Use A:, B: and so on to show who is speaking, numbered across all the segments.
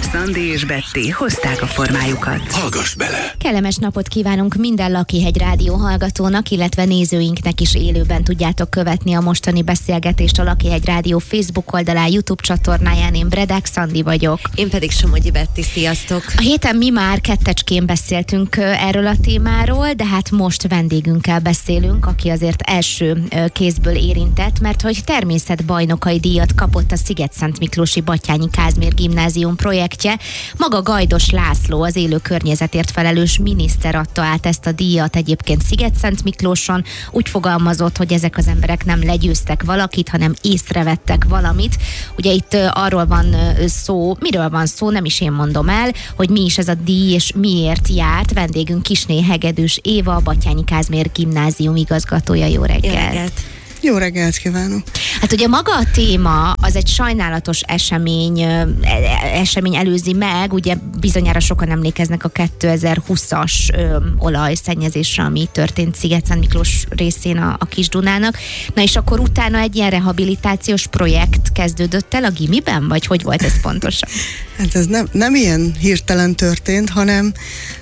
A: Szandi és Betty hozták a formájukat.
B: Hallgass bele!
C: Kellemes napot kívánunk minden Lakihegy rádió hallgatónak, illetve nézőinknek is. Élőben tudjátok követni a mostani beszélgetést a Lakihegy rádió Facebook oldalán, YouTube csatornáján. Én Bredák Szandi vagyok.
D: Én pedig Somogyi Betty, sziasztok!
C: A héten mi már kettecskén beszéltünk erről a témáról, de hát most vendégünkkel beszélünk, aki azért első kézből érintett, mert hogy természetbajnokai díjat kapott a Szigetszentmiklósi Batthyány Kázmér Gimnázium projektje. Maga Gajdos László, az élő környezetért felelős miniszter adta át ezt a díjat egyébként Szigetszentmiklóson. Úgy fogalmazott, hogy ezek az emberek nem legyőztek valakit, hanem észrevettek valamit. Ugye itt arról van szó, miről van szó, nem is én mondom el, hogy mi is ez a díj és miért járt. Vendégünk Kisné Hegedűs Éva, a Batthyány Kázmér Gimnázium igazgatója. Jó reggelt!
D: Jó reggelt!
E: Jó reggelt kívánok!
C: Hát ugye maga a téma az egy sajnálatos esemény előzi meg, ugye bizonyára sokan emlékeznek a 2020-as olajszennyezésre, ami történt Szigetszentmiklós részén a Kis-Dunának. Na és akkor utána egy ilyen rehabilitációs projekt kezdődött el a gimiben, vagy hogy volt ez pontosan?
E: Hát ez nem ilyen hirtelen történt, hanem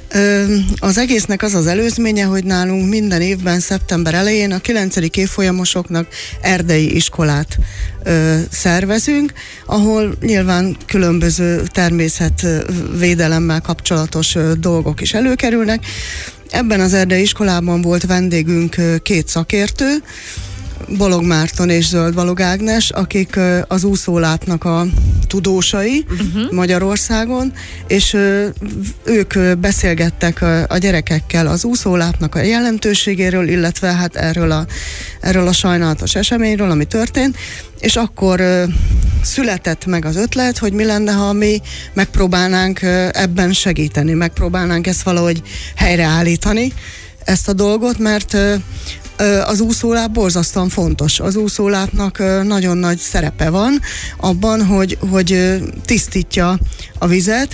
E: az egésznek az az előzménye, hogy nálunk minden évben szeptember elején a 9. évfolyamosoknak erdei iskolát szervezünk, ahol nyilván különböző természetvédelemmel kapcsolatos dolgok is előkerülnek. Ebben az erdei iskolában volt vendégünk két szakértő, Bolog Márton és Zöldbalog Ágnes, akik az úszólápnak a tudósai Magyarországon, és ők beszélgettek a gyerekekkel az úszólápnak a jelentőségéről, illetve hát erről a sajnálatos eseményről, ami történt, és akkor született meg az ötlet, hogy mi lenne, ha mi megpróbálnánk ebben segíteni, megpróbálnánk ezt valahogy helyreállítani, ezt a dolgot, mert az úszóláp borzasztóan fontos. Az úszólápnak nagyon nagy szerepe van abban, hogy tisztítja a vizet.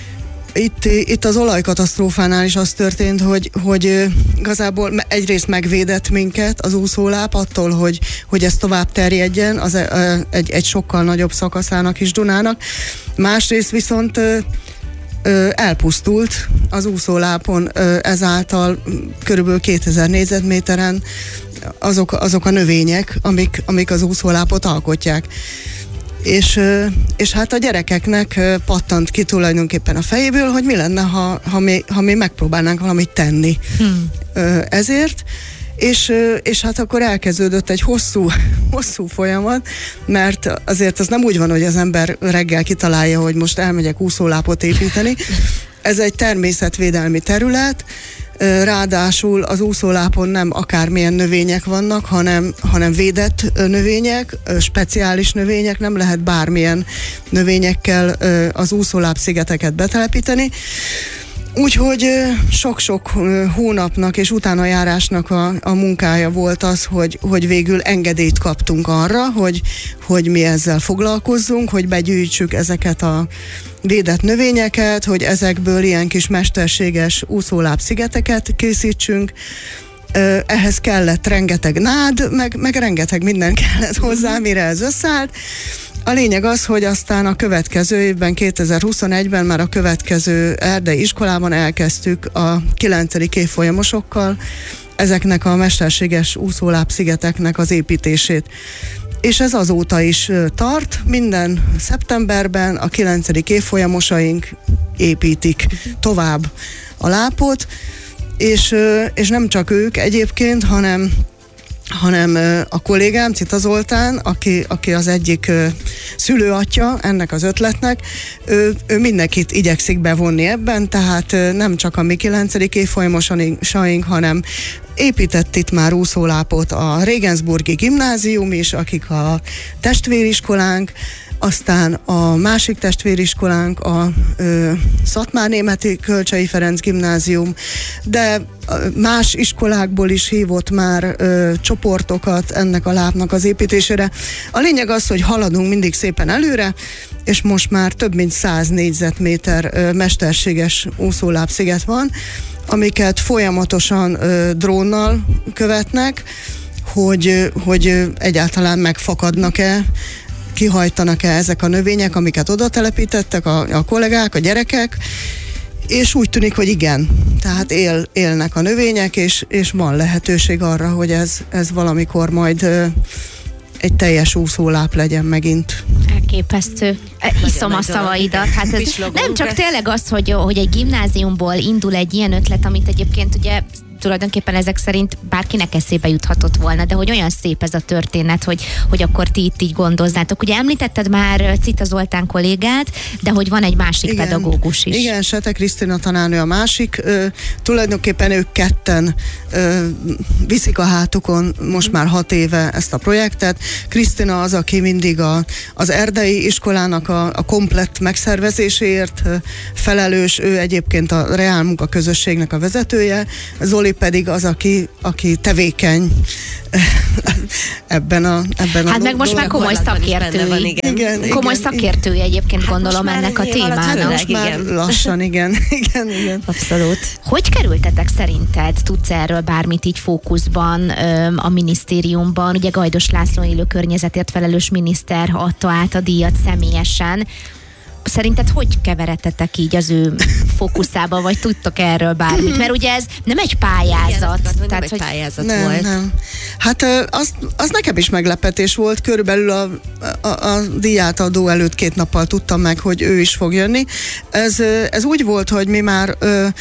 E: Itt az olajkatasztrófánál is az történt, hogy igazából egyrészt megvédett minket az úszóláp attól, hogy ez tovább terjedjen egy sokkal nagyobb szakaszán a Kis-Dunának. Másrészt viszont elpusztult az úszólápon ezáltal körülbelül 2000 négyzetméteren azok a növények, amik az úszólápot alkotják. És hát a gyerekeknek pattant ki tulajdonképpen a fejéből, hogy mi lenne, ha mi megpróbálnánk valamit tenni ezért. És hát akkor elkezdődött egy hosszú folyamat, mert azért az nem úgy van, hogy az ember reggel kitalálja, hogy most elmegyek úszólápot építeni. Ez egy természetvédelmi terület, ráadásul az úszólápon nem akármilyen növények vannak, hanem védett növények, speciális növények, nem lehet bármilyen növényekkel az úszóláp szigeteket betelepíteni. Úgyhogy sok-sok hónapnak és utánajárásnak a munkája volt az, hogy végül engedélyt kaptunk arra, hogy mi ezzel foglalkozzunk, hogy begyűjtsük ezeket a védett növényeket, hogy ezekből ilyen kis mesterséges úszóláb-szigeteket készítsünk. Ehhez kellett rengeteg nád, meg rengeteg minden kellett hozzá, mire ez összeállt. A lényeg az, hogy aztán a következő évben, 2021-ben már a következő erdei iskolában elkezdtük a 9. évfolyamosokkal ezeknek a mesterséges úszóláb-szigeteknek az építését. És ez azóta is tart, minden szeptemberben a 9. évfolyamosaink építik tovább a lápot, és nem csak ők egyébként, hanem a kollégám, Cita Zoltán, aki az egyik szülőatya ennek az ötletnek, ő mindenkit igyekszik bevonni ebben, tehát nem csak a mi 9. évfolyamosaink, hanem épített itt már úszólápot a Regensburgi Gimnázium is, akik a testvériskolánk, aztán a másik testvériskolánk, a Szatmárnémeti Kölcsei Ferenc Gimnázium, de más iskolákból is hívott már csoportokat ennek a lápnak az építésére. A lényeg az, hogy haladunk mindig szépen előre, és most már több mint 100 négyzetméter mesterséges úszóláb-sziget van, amiket folyamatosan drónnal követnek, hogy egyáltalán megfakadnak-e kihajtanak-e ezek a növények, amiket oda telepítettek a kollégák, a gyerekek, és úgy tűnik, hogy igen. Tehát élnek a növények, és van lehetőség arra, hogy ez valamikor majd egy teljes úszóláp legyen megint.
C: Elképesztő. Iszom a szavaidat. Hát ez nem csak tényleg az, hogy egy gimnáziumból indul egy ilyen ötlet, amit egyébként ugye tulajdonképpen ezek szerint bárkinek eszébe juthatott volna, de hogy olyan szép ez a történet, hogy akkor ti itt így gondoznátok. Ugye említetted már Cita Zoltán kollégát, de hogy van egy másik pedagógus is.
E: Igen, Sete Krisztina tanárnő a másik. Tulajdonképpen ők ketten viszik a hátukon most már 6 éve ezt a projektet. Krisztina az, aki mindig az erdei iskolának a komplett megszervezéséért felelős, ő egyébként a Reál munkaközösségnek a vezetője. Zoli pedig az, aki tevékeny ebben a
C: hát meg most már komoly szakértő.
E: Igen,
C: komoly szakértője egyébként gondolom ennek a témának.
E: Most már lassan, igen.
C: Abszolút. Hogy kerültetek szerinted? Tudsz erről bármit így fókuszban a minisztériumban? Ugye Gajdos László élő környezetért felelős miniszter adta át a díjat személyesen. Szerinted hogy keveredtetek így az ő fókuszába, vagy tudtok erről bármit? Mert ugye ez nem egy pályázat.
D: Igen,
C: tehát,
D: egy pályázat
E: nem,
D: volt. Nem.
E: Hát az nekem is meglepetés volt. Körülbelül a díjátadó előtt 2 nappal tudtam meg, hogy ő is fog jönni. Ez úgy volt, hogy mi már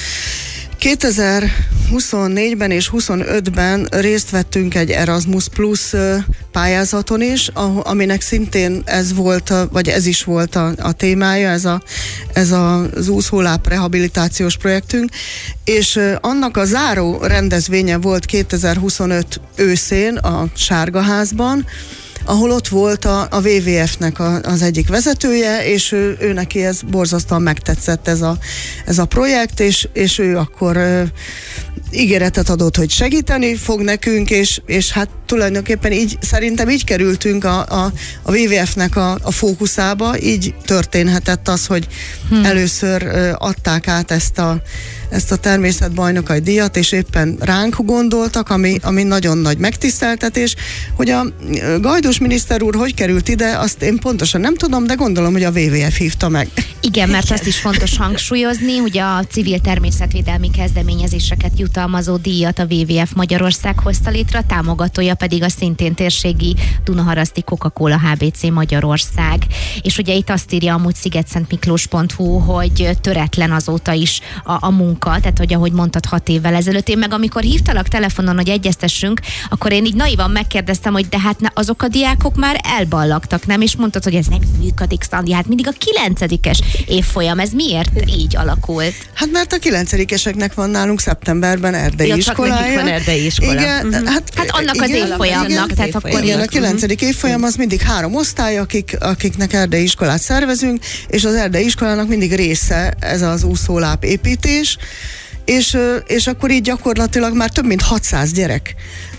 E: 2024-ben és 25-ben részt vettünk egy Erasmus Plus pályázaton is, aminek szintén ez is volt a témája, ez az úszóláp rehabilitációs projektünk, és annak a záró rendezvénye volt 2025 őszén a Sárgaházban, ahol ott volt a WWF-nek az egyik vezetője, és ő neki ez borzasztóan megtetszett ez a projekt, és ő akkor ígéretet adott, hogy segíteni fog nekünk, és hát tulajdonképpen szerintem így kerültünk a WWF-nek a fókuszába, így történhetett az, hogy először adták át ezt a természetbajnokai díjat, és éppen ránk gondoltak, ami nagyon nagy megtiszteltetés. Hogy a Gajdos miniszter úr hogy került ide, azt én pontosan nem tudom, de gondolom, hogy a WWF hívta meg.
C: Igen, mert azt is fontos hangsúlyozni, hogy a civil természetvédelmi kezdeményezéseket jutalmazó díjat a WWF Magyarország hozta létre, a támogatója pedig a szintén térségi Dunaharaszti Coca-Cola HBC Magyarország. És ugye itt azt írja amúgy szigetszentmiklós.hu, hogy töretlen azóta is a munka, tehát hogy ahogy mondtad 6 évvel ezelőtt. Én meg amikor hívtalak telefonon, hogy egyeztessünk, akkor én így naivan megkérdeztem, hogy de hát azok a diákok már elballagtak, nem? És mondtad, hogy ez nem működik, Szandi, hát mindig a 9-es évfolyam, ez miért így alakult?
E: Hát mert a 9-eseknek van nálunk szeptemberben erdei iskolája.
D: Csak van erdei iskola.
E: Igen, hát
C: annak az évfolyamnak, tehát akkor...
E: Igen, a 9. évfolyam az mindig 3 osztály, akiknek erdei iskolát szervezünk, és az erdei iskolának mindig része ez az úszóláp építés, és akkor így gyakorlatilag már több mint 600 gyerek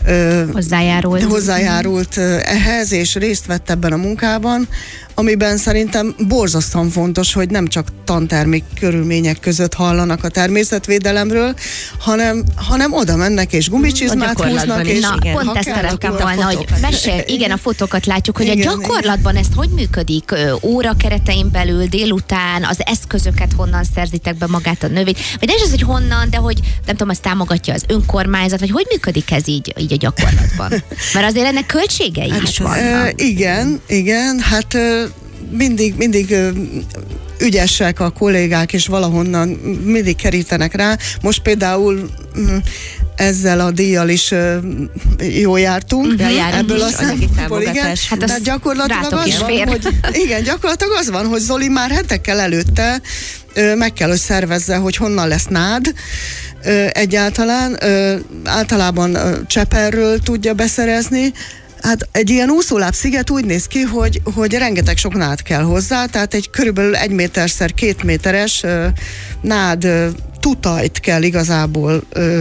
E: hozzájárult ehhez, és részt vett ebben a munkában, amiben szerintem borzasztóan fontos, hogy nem csak tantermi körülmények között hallanak a természetvédelemről, hanem oda mennek és gumicsizmát húznak. És
C: pont ezt szerettem volna, hogy mesélj, igen, a fotókat látjuk, hogy igen, a gyakorlatban ez hogy működik? Óra keretein belül, délután, az eszközöket honnan szerzitek be, magát a növényt? Vagy nem is az, hogy honnan, de hogy nem tudom, azt támogatja az önkormányzat, vagy hogy működik ez így a gyakorlatban? Mert azért ennek költségei is vannak.
E: Igen, hát mindig ügyesek a kollégák, és valahonnan mindig kerítenek rá. Most például ezzel a díjjal is jól jártunk. Ebből a szempontból, igen. Hát gyakorlatilag az van, gyakorlatilag az van, hogy Zoli már hetekkel előtte meg kell, hogy szervezze, hogy honnan lesz nád egyáltalán. Általában Cseperről tudja beszerezni. Hát egy ilyen úszóláb-sziget úgy néz ki, hogy rengeteg sok nád kell hozzá, tehát egy körülbelül 1 méterszer 2 méteres nád tutajt kell igazából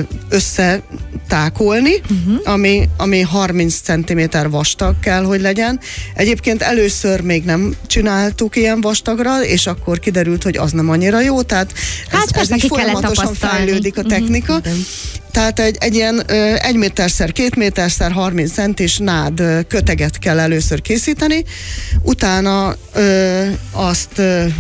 E: összetákolni, ami 30 cm vastag kell, hogy legyen. Egyébként először még nem csináltuk ilyen vastagra, és akkor kiderült, hogy az nem annyira jó, tehát ez így folyamatosan fejlődik a technika. Tehát egy ilyen 1 méterszer 2 méterszer 30 centis nád köteget kell először készíteni, utána azt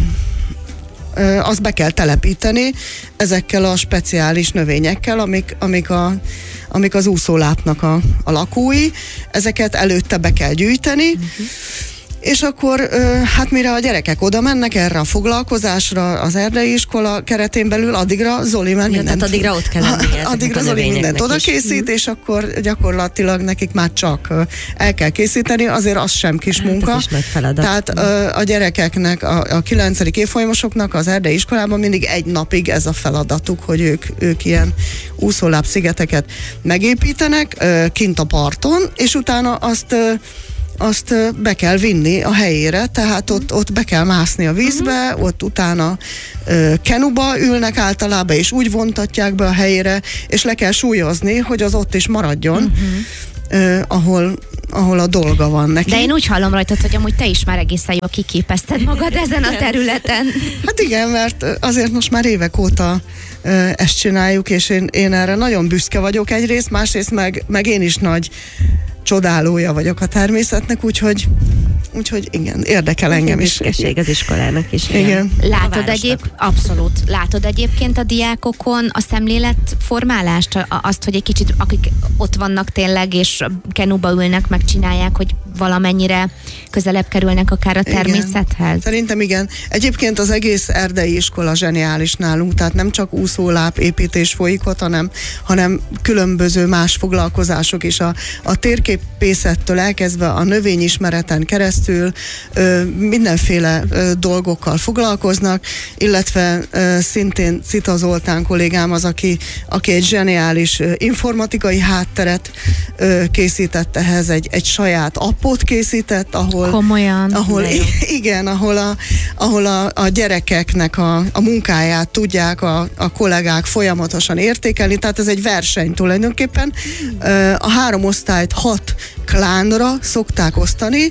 E: be kell telepíteni ezekkel a speciális növényekkel, amik az úszólápnak a lakói. Ezeket előtte be kell gyűjteni, és akkor, hát mire a gyerekek oda mennek erre a foglalkozásra az erdei iskola keretén belül, addigra Zoli már mindent...
D: Tehát addigra ott kell lenni
E: addigra Zoli mindent oda készít, és akkor gyakorlatilag nekik már csak el kell készíteni, azért az sem kis munka.
D: Ez is nagy feladat.
E: Tehát a gyerekeknek, a 9. évfolyamosoknak az erdei iskolában mindig egy napig ez a feladatuk, hogy ők ilyen úszóláb-szigeteket megépítenek kint a parton, és utána azt be kell vinni a helyére, tehát ott be kell mászni a vízbe, ott utána kenuba ülnek általában, és úgy vontatják be a helyére, és le kell súlyozni, hogy az ott is maradjon, ahol a dolga van neki.
C: De én úgy hallom rajtad, hogy amúgy te is már egészen jól kiképezted magad ezen a területen.
E: Hát igen, mert azért most már évek óta ezt csináljuk, és én erre nagyon büszke vagyok egyrészt, másrészt meg én is nagy csodálója vagyok a természetnek, úgyhogy igen, érdekel engem is.
D: Büszkeség az iskolának is.
E: Igen.
C: Abszolút. Látod egyébként a diákokon a szemléletformálást, azt, hogy egy kicsit, akik ott vannak tényleg, és kenuba ülnek, megcsinálják, hogy valamennyire közelebb kerülnek akár a természethez?
E: Igen. Szerintem igen. Egyébként az egész erdei iskola zseniális nálunk, tehát nem csak úszóláp építés folyik ott, hanem különböző más foglalkozások is. A térképészettől elkezdve a növényismereten keresztül mindenféle dolgokkal foglalkoznak, illetve szintén Cita Zoltán kollégám az, aki egy zseniális informatikai hátteret készített ehhez, egy saját appot készített, ahol a gyerekeknek a munkáját tudják a kollégák folyamatosan értékelni, tehát ez egy verseny tulajdonképpen. A 3 osztályt 6 klánra szokták osztani.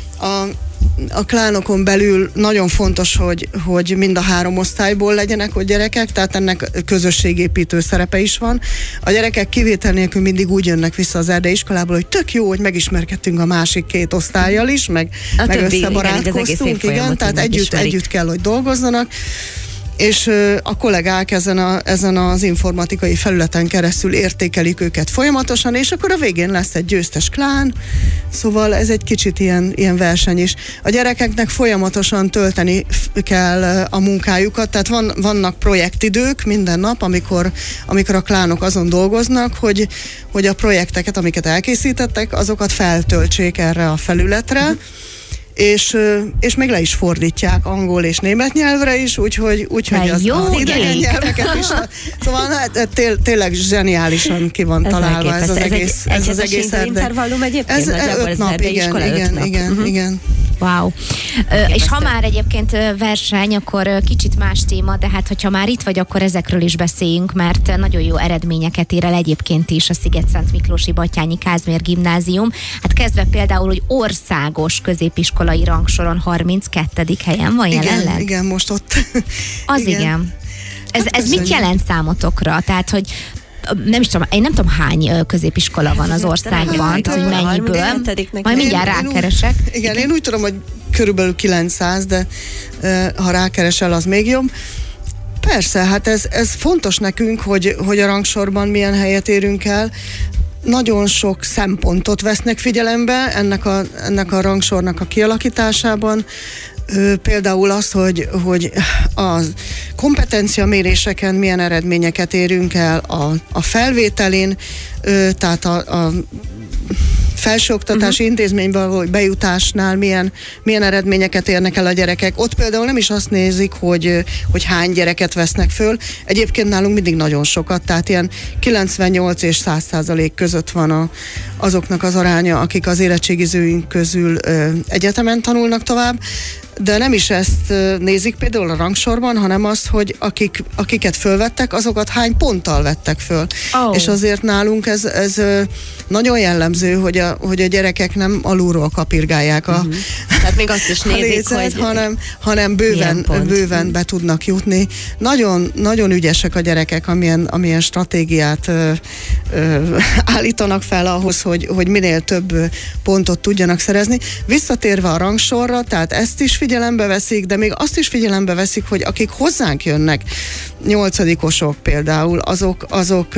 E: A klánokon belül nagyon fontos, hogy mind a 3 osztályból legyenek ott gyerekek, tehát ennek közösségépítő szerepe is van. A gyerekek kivétel nélkül mindig úgy jönnek vissza az erdei iskolából, hogy tök jó, hogy megismerkedtünk a másik 2 osztállyal is, meg összebarátkoztunk, igen, tehát együtt kell, hogy dolgozzanak. És a kollégák ezen az informatikai felületen keresztül értékelik őket folyamatosan, és akkor a végén lesz egy győztes klán, szóval ez egy kicsit ilyen verseny is. A gyerekeknek folyamatosan tölteni kell a munkájukat, tehát vannak projektidők minden nap, amikor a klánok azon dolgoznak, hogy a projekteket, amiket elkészítettek, azokat feltöltsék erre a felületre, és még le is fordítják angol és német nyelvre is, úgyhogy az idegen nyelveket is. Szóval hát, tényleg zseniálisan ki van találva ez az egész
D: intervallum egyébként?
E: Ez 5 nap, igen.
C: Wow. És ha már egyébként verseny, akkor kicsit más téma, de hát hogyha már itt vagy, akkor ezekről is beszéljünk, mert nagyon jó eredményeket ér el egyébként is a Sziget-Szent Miklósi Batthyány Kázmér Gimnázium. Hát kezdve például, hogy országos középiskolai rangsoron 32. helyen van jelenleg.
E: Igen, most ott.
C: Az igen. Ez mit jelent számotokra? Tehát, hogy nem is tudom, én nem tudom hány középiskola van az országban, hogy mennyiből. Majd mindjárt rákeresek.
E: Igen, én úgy tudom, hogy körülbelül 900, de ha rákeresel, az még jobb. Persze, hát ez fontos nekünk, hogy a rangsorban milyen helyet érünk el. Nagyon sok szempontot vesznek figyelembe ennek a rangsornak a kialakításában. Például az, hogy a kompetenciaméréseken milyen eredményeket érünk el, a felvételén, tehát a felsőoktatási intézménybe bejutásnál milyen eredményeket érnek el a gyerekek. Ott például nem is azt nézik, hogy hány gyereket vesznek föl. Egyébként nálunk mindig nagyon sokat, tehát ilyen 98 és 100% között van azoknak az aránya, akik az érettségizőink közül egyetemen tanulnak tovább. de nem is ezt nézik például a rangsorban, hanem azt, hogy akiket fölvettek, azokat hány ponttal vettek föl.
C: Oh.
E: És azért nálunk ez nagyon jellemző, hogy a gyerekek nem alulról kapirgálják
D: Tehát még azt is
E: a
D: nézik,
E: lécet,
D: hogy
E: hanem bőven be tudnak jutni. Nagyon, nagyon ügyesek a gyerekek, amilyen stratégiát állítanak fel ahhoz, hogy minél több pontot tudjanak szerezni. Visszatérve a rangsorra, tehát ezt is figyelembe veszik, de még azt is figyelembe veszik, hogy akik hozzánk jönnek, 8-osok például, azok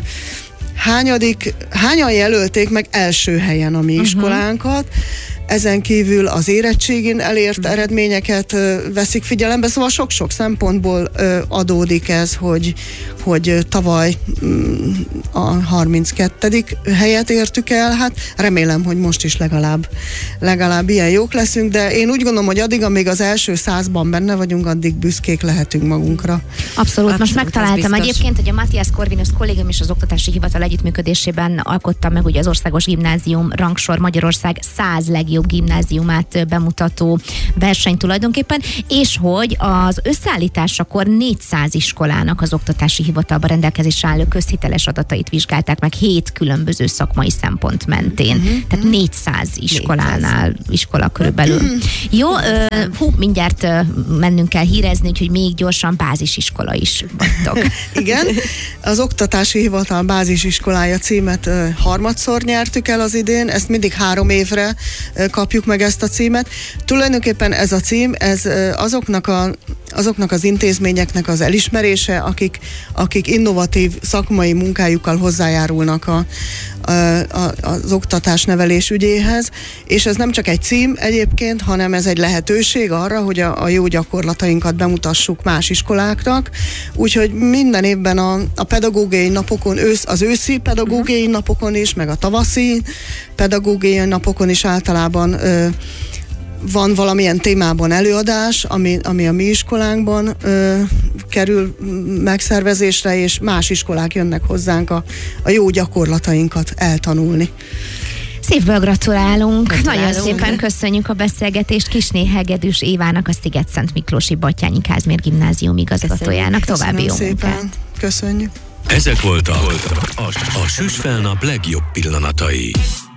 E: hányan jelölték meg első helyen a mi iskolánkat, ezen kívül az érettségén elért eredményeket veszik figyelembe, szóval sok-sok szempontból adódik ez, hogy tavaly a 32. helyet értük el, hát remélem, hogy most is legalább ilyen jók leszünk, de én úgy gondolom, hogy addig, amíg az első 100-ban benne vagyunk, addig büszkék lehetünk magunkra.
C: Abszolút, most megtaláltam
D: ez biztos.
C: egyébként, hogy a Matthias Corvinus kollégám és az Oktatási Hivatal együttműködésében alkotta meg ugye az Országos Gimnázium rangsor Magyarország 100 legjobb gimnáziumát bemutató verseny tulajdonképpen, és hogy az összeállításakor 400 iskolának az Oktatási Hivatalban rendelkezésre álló közhiteles adatait vizsgálták meg 7 különböző szakmai szempont mentén. Tehát 400 iskola körülbelül. Jó, mindjárt mennünk kell hírezni, úgyhogy még gyorsan bázisiskola is vagytok.
E: Igen, az Oktatási Hivatal bázisiskolája címet harmadszor nyertük el az idén, ezt mindig 3 évre kapjuk meg ezt a címet. Tulajdonképpen ez a cím, ez azoknak az intézményeknek az elismerése, akik innovatív szakmai munkájukkal hozzájárulnak az oktatás-nevelés ügyéhez, és ez nem csak egy cím egyébként, hanem ez egy lehetőség arra, hogy a jó gyakorlatainkat bemutassuk más iskoláknak, úgyhogy minden évben a pedagógiai napokon, az őszi pedagógiai napokon is, meg a tavaszi pedagógiai napokon is általában van valamilyen témában előadás, ami a mi iskolánkban kerül megszervezésre, és más iskolák jönnek hozzánk a jó gyakorlatainkat eltanulni.
C: Szívből gratulálunk. Nagyon szépen köszönjük a beszélgetést Kisné Hegedűs Évának, a Sziget-Szent Miklósi Batthyány Kázmér Gimnázium igazgatójának. További jó
E: szépen.
C: munkát.
E: Köszönjük.
B: Ezek voltak a Süsfelnap legjobb pillanatai.